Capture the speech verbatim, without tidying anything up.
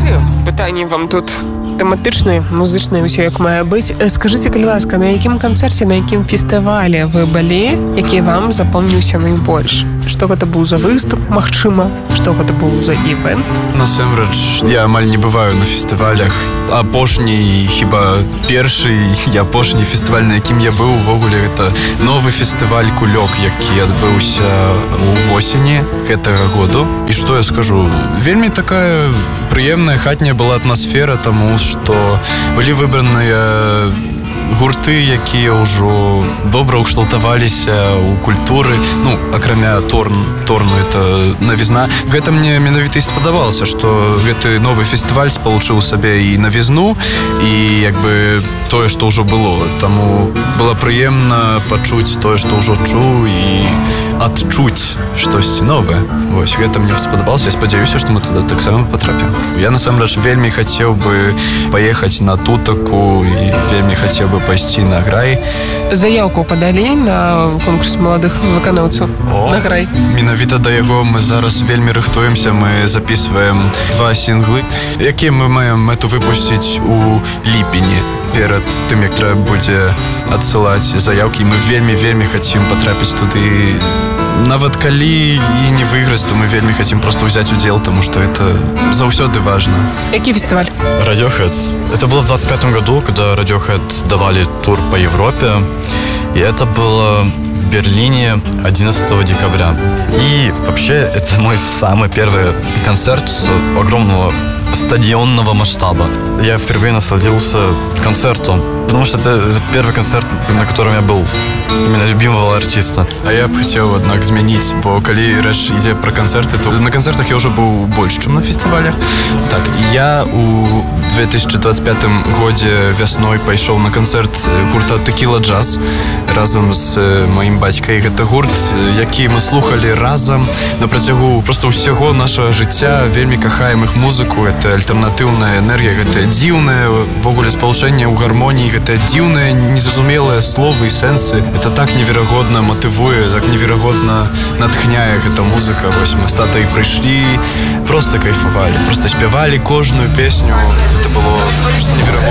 Давайте пытанне вам тут тэматычнае, музычнае, ўсё як мае быць. Скажыце, калі ласка, на якім канцэрце, на якім фестывалі вы былі, які вам запомніўся найбольш? Што гэта быў за выступ, магчыма? Што гэта быў за івент? Насамрэч, я амаль не бываю на фестывалях. Апошні, хіба першы і апошні фестываль, на якім я быў, увогуле, гэта новы фестываль «Кулёк», які адбыўся ў восені гэтага году. І што я скажу? Вельмі такая прыемная хатняя была атмасфера, таму што былі выбраныя гурты, якія ўжо добра ўкшталтаваліся ў культуры. Ну, акрамя торн, торну, это навізна. Гэта мне менавіта і спадабалася, што гэты новы фестываль спалучыў сабе і навізну, і як бы тое, што ўжо было. Таму было прыемна пачуць тое, што ўжо чуў, і адчуць штосьці новае. Вось, гэта мне спадабалася. Я спадзяюся, што мы туды таксама патрапім. Я, насамрэч, вельмі хацеў бы паехаць на тутаку і вельмі хацеў бы пайсці на грай. Заяўку падалі на конкурс маладых выканаўцаў на грай. Менавіта да яго мы зараз вельмі рыхтуемся. Мы записываем два сінглы, якія мы маем мэту выпусціць у ліпені. Перад тым, як трэба будзе адсылаць заяўкі, мы вельмі-вельмі хацім патрапіць туды. Нават калі і не выйграць, то мы вельмі хацім просто ўзяць удзел, таму што это заўсёды важна. Які фестиваль? Radiohead. Это было в двадцать пятом году, когда Radiohead давали тур по Европе. И это было в Берлине одиннадцатого декабря. И вообще это мой самый первый концерт огромного стадионного масштаба. Я впервые насладился концертом, потому что это первый концерт, на котором я был именно любимого артиста. А я б хацеў, аднак, змяніць, бо калі рэч ідзе пра канцэрты, то на канцэртах я ўжо быў больш, чым на фестывалях. Так, я у две тысячи двадцать пятым годзе вясной пайшоў на канцэрт гурта Tequila Jazz разам з маім бацькай. Гэта гурт, які мы слухалі разам на працягу проста ўсяго нашага жыцця. Вельмі кахаем іх музыку. Гэта альтэрнатыўная энергія, гэта дзіўнае ввогуле спалучэнне ў гармоніі, гэта дзіўныя, незразумелыя словы і сэнсы. Это так неверагодна матывуе, так неверагодна натхняе гэта музыка. Вось мы з татай прыйшлі, проста кайфавалі, проста спявалі кожную песню. Это было неверагодна.